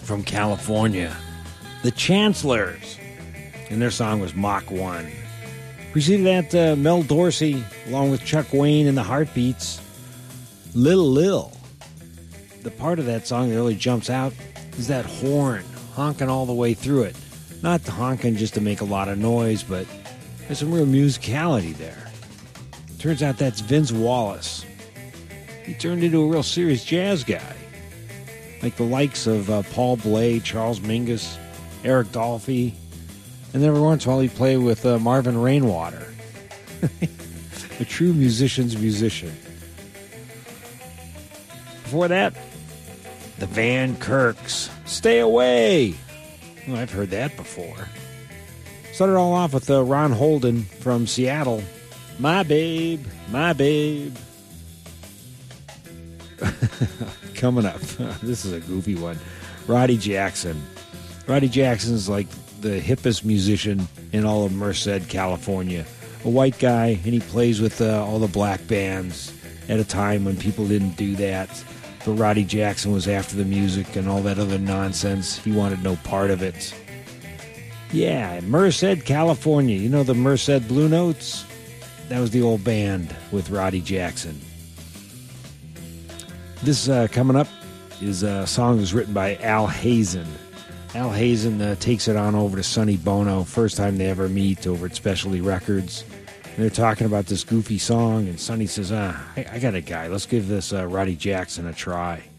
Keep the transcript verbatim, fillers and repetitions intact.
from California, the Chancellors, and their song was Mach one. Preceded that, uh, Mel Dorsey, along with Chuck Wayne and the Heartbeats, Little Lil. The part of that song that really jumps out is that horn honking all the way through it. Not honking just to make a lot of noise, but there's some real musicality there. Turns out that's Vince Wallace. He turned into a real serious jazz guy, like the likes of uh, Paul Bley, Charles Mingus, Eric Dolphy, and every once in a while he'd play with uh, Marvin Rainwater. A true musician's musician. Before that, the Van Kirks, Stay Away. Well, I've heard that before. Started all off with uh, Ron Holden from Seattle, My Babe, My Babe. Coming up, this is a goofy one. Roddy Jackson. Roddy Jackson's like the hippest musician in all of Merced, California. A white guy, and he plays with uh, all the black bands at a time when people didn't do that. But Roddy Jackson was after the music and all that other nonsense. He wanted no part of it. Yeah, Merced, California. You know the Merced Blue Notes? That was the old band with Roddy Jackson. This uh, coming up is a song that was written by Al Hazen. Al Hazen uh, takes it on over to Sonny Bono, first time they ever meet over at Specialty Records. And they're talking about this goofy song, and Sonny says, ah, I, I got a guy. Let's give this uh, Roddy Jackson a try.